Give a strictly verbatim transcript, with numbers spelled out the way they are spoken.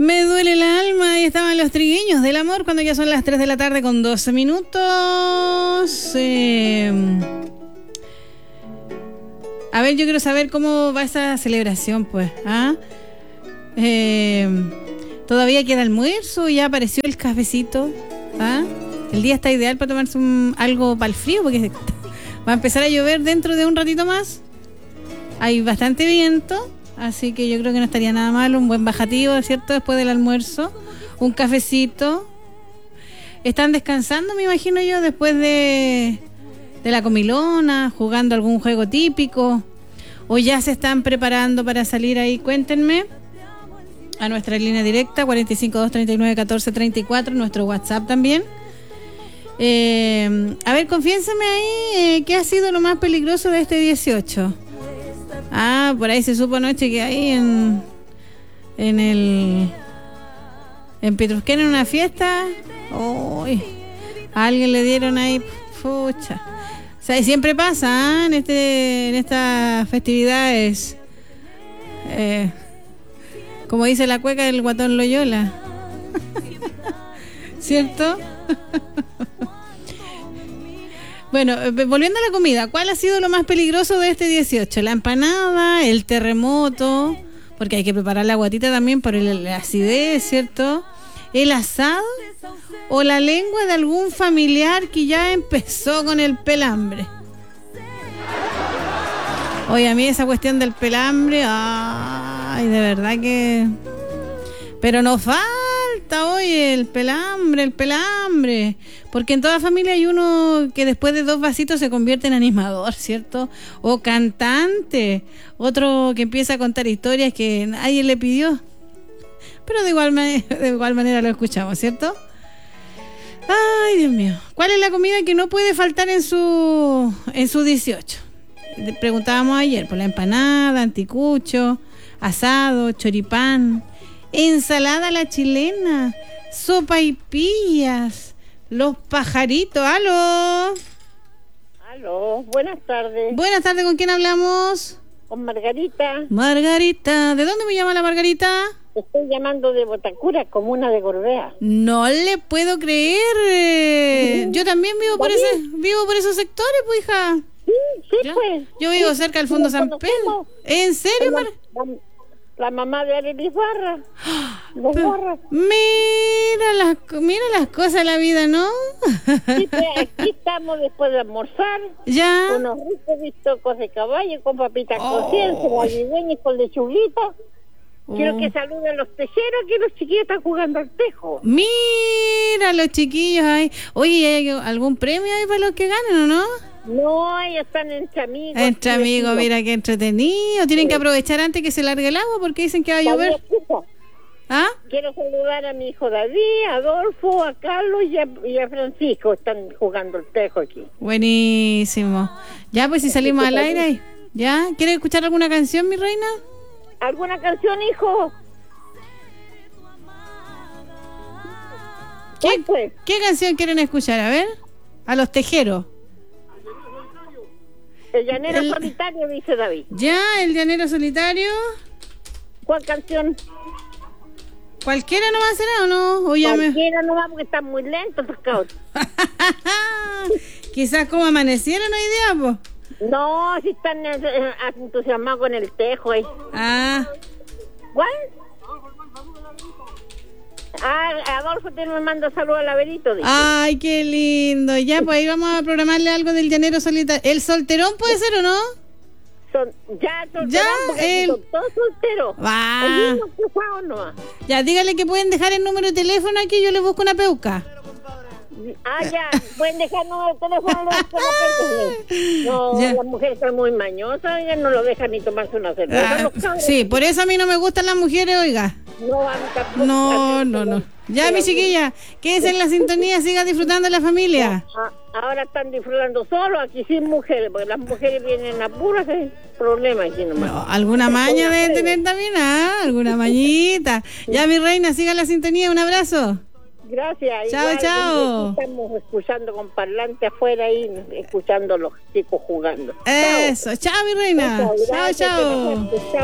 Me duele el alma. Y estaban los trigueños del amor cuando ya son las tres de la tarde con doce minutos. Eh... A ver, yo quiero saber cómo va esa celebración, pues. ¿Ah? Eh... ¿Todavía queda almuerzo? ¿Ya apareció el cafecito? ¿Ah? El día está ideal para tomarse un, algo para el frío, porque va a empezar a llover dentro de un ratito más. Hay bastante viento, así que yo creo que no estaría nada mal un buen bajativo, ¿cierto? Después del almuerzo, un cafecito. Están descansando, me imagino yo, después de, de la comilona, jugando algún juego típico, o ya se están preparando para salir ahí. Cuéntenme a nuestra línea directa cuarenta y cinco, dos treinta y nueve, catorce treinta y cuatro, nuestro WhatsApp también. Eh, a ver, confiénseme ahí, eh, ¿qué ha sido lo más peligroso de este dieciocho? Ah, por ahí se supo anoche que ahí en en el en Petrusquén, en una fiesta, uy, a alguien le dieron ahí, pucha. O sea, siempre pasa, ¿eh? en este en estas festividades, eh, como dice la cueca del Guatón Loyola, ¿cierto? Bueno, volviendo a la comida, ¿cuál ha sido lo más peligroso de este dieciocho? ¿La empanada, el terremoto? Porque hay que preparar la guatita también por el, la acidez, ¿cierto? ¿El asado? ¿O la lengua de algún familiar que ya empezó con el pelambre? Oye, a mí esa cuestión del pelambre, ay, de verdad que... Pero no falta, oye, el pelambre, el pelambre. Porque en toda familia hay uno que después de dos vasitos se convierte en animador, ¿cierto? O cantante. Otro que empieza a contar historias que nadie le pidió. Pero de igual, manera, de igual manera lo escuchamos, ¿cierto? Ay, Dios mío. ¿Cuál es la comida que no puede faltar en su, en su dieciocho? Preguntábamos ayer, por la empanada, anticucho, asado, choripán, ensalada a la chilena, sopaipillas, los pajaritos. ¡Aló! Aló, buenas tardes. Buenas tardes, ¿con quién hablamos? Con Margarita. Margarita, ¿de dónde me llama la Margarita? Estoy llamando de Botacura, comuna de Gorbea. No le puedo creer. Eh, yo también vivo por ese, vivo por esos sectores, pues, hija. Sí, sí, ¿Ya? pues. Yo vivo sí, cerca del Fondo sí, San Pedro. ¿En serio, Mar? La, la, la mamá de Arelis Barra. Los Barra. Mira las, mira las cosas de la vida, ¿no? Sí, pues, aquí estamos después de almorzar. Ya. Con unos ricos bistocos de caballo, con papitas Oh. cocidas, con con lechuguita. Quiero Oh. que saluden a los tejeros, que los chiquillos están jugando al tejo. Mira los chiquillos ahí. Oye, ¿hay algún premio ahí para los que ganen o no? No, ellos están entre amigos. Entre así amigos, vestidos. mira qué entretenido. Tienen que aprovechar antes que se largue el agua porque dicen que va a llover. ¿Ah? Quiero saludar a mi hijo David, a Adolfo, a Carlos y a, y a Francisco. Están jugando el tejo aquí. Buenísimo. Ya, pues si salimos al aire. ¿Ya? ¿Quieres escuchar alguna canción, mi reina? ¿Alguna canción, hijo? ¿Qué, ¿Cuál fue? ¿Qué canción quieren escuchar? A ver. A los tejeros. El llanero El- solitario, dice David. Ya, el llanero solitario. ¿Cuál canción? ¿Cualquiera nomás será o no? O ya me... Cualquiera nomás porque están muy lentos los cabros. Quizás como amanecieron hoy día, pues. No, si están eh, eh, entusiasmados con el tejo ahí. Ah, ¿Cuál? Ah, Adolfo te me manda saludos al Laberito, dice. ay, qué lindo. Ya, pues ahí vamos a programarle algo del llanero solitario. ¿El solterón puede ser o no? Son, ya solteros, Ya, porque el- son todos solteros. Va. Hay unos casados nomás. Ya, dígale que pueden dejar el número de teléfono aquí y yo le busco una peuca. Ah, ya, pueden dejar número de teléfono. No, Ya. las mujeres están muy mañosas, ellas no lo dejan ni tomarse una cerveza. Ah, los cabros. sí, por eso a mí no me gustan las mujeres, oiga. No, a mí tampoco. No, no, no. Ya, mi chiquilla, quédese en la sintonía, siga disfrutando de la familia. Ah, ahora están disfrutando solo, aquí sin mujeres, porque las mujeres vienen a puras eh, problemas aquí nomás. No, alguna maña deben tener también, ¿ah? Alguna mañita. Ya, mi reina, siga en la sintonía, un abrazo. Gracias. Chao, igual, chao. aquí estamos escuchando con parlante afuera y escuchando a los chicos jugando. Eso, chao, mi reina. Chao, Chao, gracias, chao. que me cuentes. Chao.